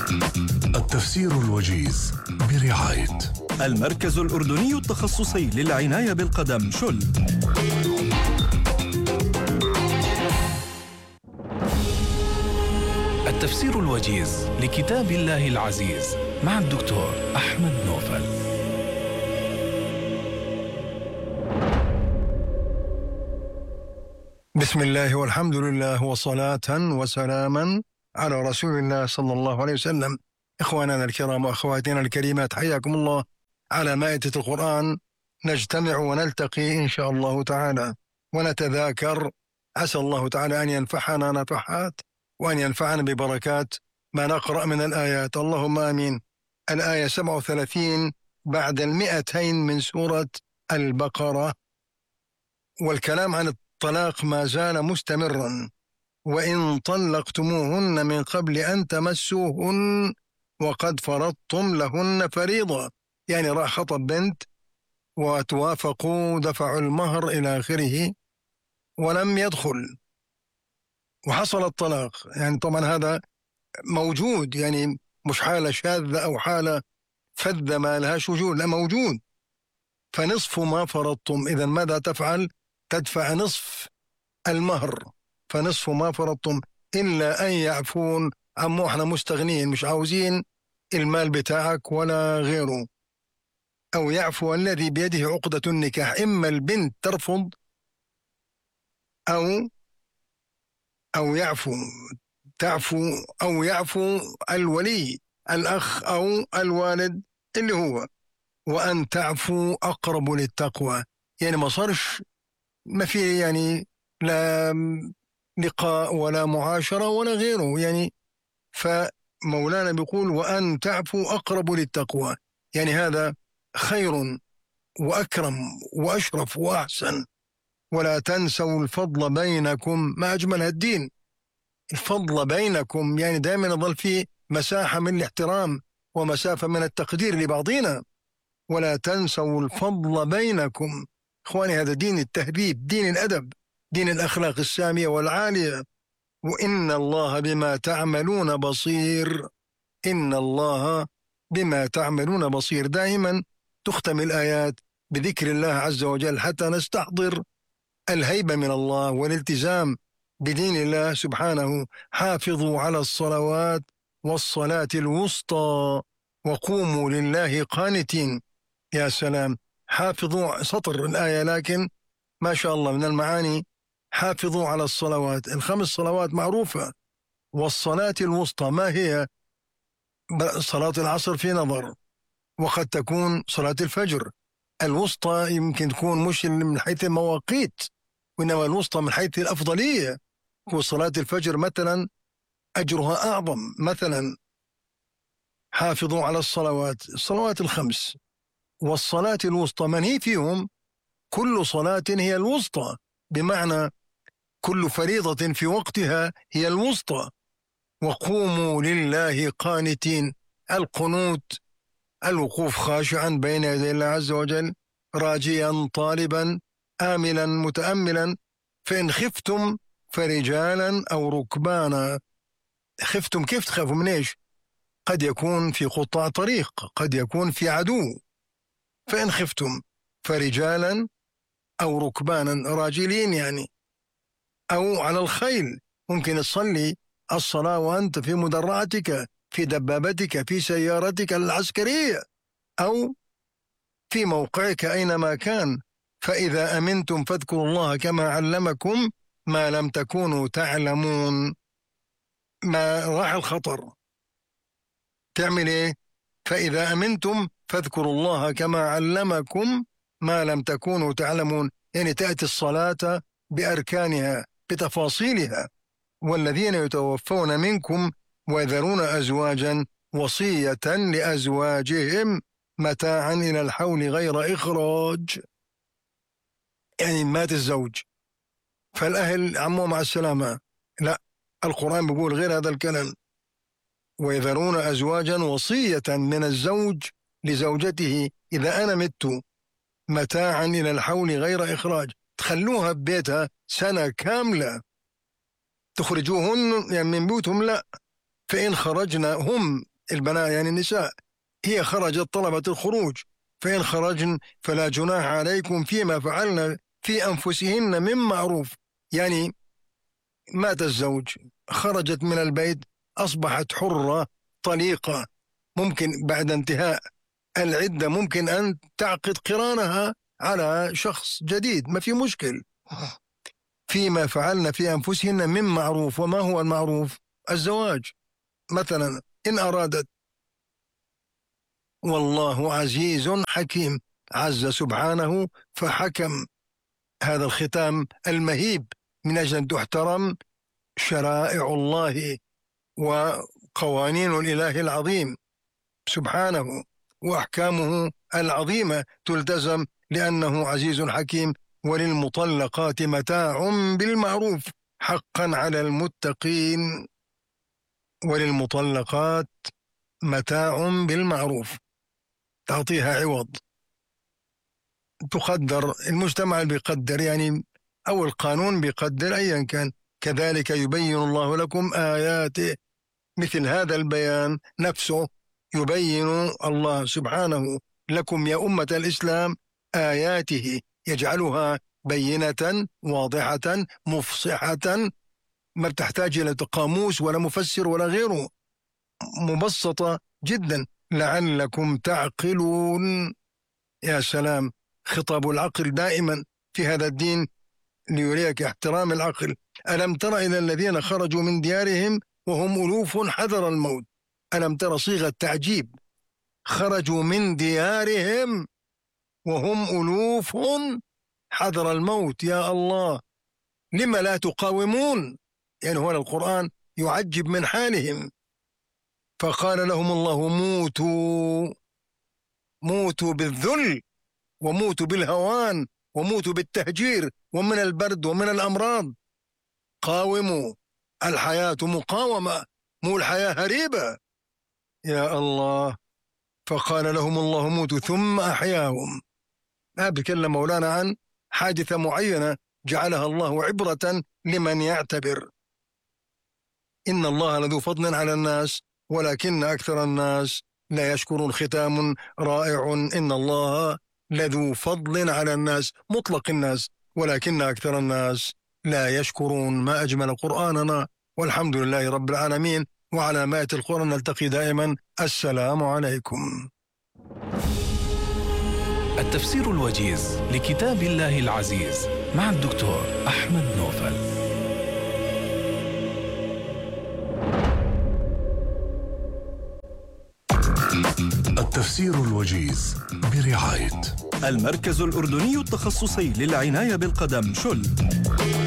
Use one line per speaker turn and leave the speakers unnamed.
التفسير الوجيز برعاية
المركز الأردني التخصصي للعناية بالقدم شل.
التفسير الوجيز لكتاب الله العزيز مع الدكتور أحمد نوفل.
بسم الله والحمد لله وصلاة وسلاما على رسول الله صلى الله عليه وسلم. إخواننا الكرام وأخواتنا الكريمات، حياكم الله على مائدة القرآن. نجتمع ونلتقي إن شاء الله تعالى ونتذاكر. عسى الله تعالى أن ينفعنا نفحات وأن ينفعنا ببركات ما نقرأ من الآيات، اللهم آمين. الآية 37 بعد 200 من سورة البقرة، والكلام عن الطلاق ما زال مستمرا. وإن طلقتموهن من قبل أن تمسوهن وقد فرضتم لهن فريضة، يعني راح خطب بنت وتوافقوا دفعوا المهر إلى آخره ولم يدخل وحصل الطلاق، يعني طبعا هذا موجود، يعني مش حالة شاذة أو حالة فذة ما لهاش وجود، لا موجود. فنصف ما فرضتم، إذا ماذا تفعل؟ تدفع نصف المهر، فنصف ما فرضتم إلا أن يعفون. عمو احنا مستغنين مش عاوزين المال بتاعك ولا غيره، أو يعفو الذي بيده عقدة النكاح. إما البنت ترفض أو تعفو أو يعفو الولي الأخ أو الوالد اللي هو. وأن تعفو أقرب للتقوى، يعني ما صارش ما في يعني لا لقاء ولا معاشرة ولا غيره، يعني فمولانا بيقول وأن تعفو أقرب للتقوى، يعني هذا خير وأكرم وأشرف وأحسن. ولا تنسوا الفضل بينكم، ما أجمل الدين. الفضل بينكم يعني دائما يظل فيه مساحة من الاحترام ومسافة من التقدير لبعضنا. ولا تنسوا الفضل بينكم. إخواني، هذا دين التهذيب، دين الأدب، دين الأخلاق السامية والعالية. وإن الله بما تعملون بصير. إن الله بما تعملون بصير. دائما تختم الآيات بذكر الله عز وجل حتى نستحضر الهيبة من الله والالتزام بدين الله سبحانه. حافظوا على الصلوات والصلاة الوسطى وقوموا لله قانتين. يا سلام، حافظوا سطر الآية، لكن ما شاء الله من المعاني. حافظوا على الصلوات، الخمس صلوات معروفة. والصلاة الوسطى ما هي؟ صلاة العصر في نظر، وقد تكون صلاة الفجر. الوسطى يمكن تكون مش من حيث المواقيت، وإنما الوسطى من حيث الأفضلية. وصلاة الفجر مثلا أجرها أعظم. مثلا حافظوا على الصلوات الخمس والصلاة الوسطى، من هي فيهم؟ كل صلاة هي الوسطى، بمعنى كل فريضة في وقتها هي الوسطى. وقوموا لله قانتين، القنوت الوقوف خاشعا بين يدي الله عز وجل، راجيا طالبا آملا متأملا. فإن خفتم فرجالا أو ركبانا. خفتم كيف تخافوا؟ من إيش؟ قد يكون في قطاع طريق، قد يكون في عدو. فإن خفتم فرجالا أو ركبانا، راجلين يعني، أو على الخيل. ممكن تصلي الصلاة وأنت في مدرعتك، في دبابتك، في سيارتك العسكرية، أو في موقعك أينما كان. فإذا أمنتم فاذكروا الله كما علمكم ما لم تكونوا تعلمون. ما راح الخطر تعمل إيه؟ فإذا أمنتم فاذكروا الله كما علمكم ما لم تكونوا تعلمون، يعني تأتي الصلاة بأركانها بتفاصيلها. والذين يتوفون منكم ويذرون أزواجا وصية لأزواجهم متاعا إلى الحول غير إخراج، يعني مات الزوج فالأهل عمو مع السلامة. لا، القرآن بيقول غير هذا الكلام. ويذرون أزواجا وصية من الزوج لزوجته إذا أنا مت متاعا إلى الحول غير إخراج. تخلوها ببيتها سنة كاملة، تخرجوهن يعني من بيوتهم لا. فإن خرجنا هم البنات يعني النساء، هي خرجت طلبت الخروج، فإن خرجن فلا جناح عليكم فيما فعلن في أنفسهن من معروف. يعني مات الزوج، خرجت من البيت، أصبحت حرة طليقة، ممكن بعد انتهاء العدة ممكن أن تعقد قرانها على شخص جديد، ما في مشكل. فيما فعلن في أنفسهن من معروف. وما هو المعروف؟ الزواج مثلا. إن أرادت، والله عزيز حكيم، عز سبحانه فحكم. هذا الختام المهيب من أجل أن تحترم شرائع الله وقوانين الإله العظيم سبحانه، وأحكامه العظيمة تلتزم لأنه عزيز حكيم. وللمطلقات متاع بالمعروف حقا على المتقين. وللمطلقات متاع بالمعروف، تعطيها عوض، تقدر، المجتمع بيقدر يعني، أو القانون بيقدر، أيا كان. كذلك يبين الله لكم آياته. مثل هذا البيان نفسه يبين الله سبحانه لكم يا أمة الإسلام آياته، يجعلها بينة واضحة مفصحة، ما بتحتاج إلى قاموس ولا مفسر ولا غيره، مبسطة جدا لعلكم تعقلون. يا سلام، خطاب العقل دائما في هذا الدين ليريك احترام العقل. ألم تر إلى الذين خرجوا من ديارهم وهم ألوف حذر الموت. ألم تر صيغة تعجيب، خرجوا من ديارهم وهم ألوف حذر الموت. يا الله، لما لا تقاومون؟ يعني هنا القرآن يعجب من حالهم. فقال لهم الله موتوا بالذل، وموتوا بالهوان، وموتوا بالتهجير ومن البرد ومن الأمراض. قاوموا، الحياة مقاومة، مو الحياة هريبة. يا الله. فقال لهم الله موتوا ثم أحياهم. ما بيتكلم مولانا عن حادثة معينة جعلها الله عبرة لمن يعتبر. إن الله لذو فضل على الناس ولكن أكثر الناس لا يشكرون. ختام رائع. إن الله لذو فضل على الناس، مطلق الناس، ولكن أكثر الناس لا يشكرون. ما أجمل قرآننا، والحمد لله رب العالمين. وعلى مائة القرآن نلتقي دائما. السلام عليكم.
التفسير الوجيز لكتاب الله العزيز مع الدكتور أحمد نوفل.
التفسير الوجيز برعاية
المركز الأردني التخصصي للعناية بالقدم شل.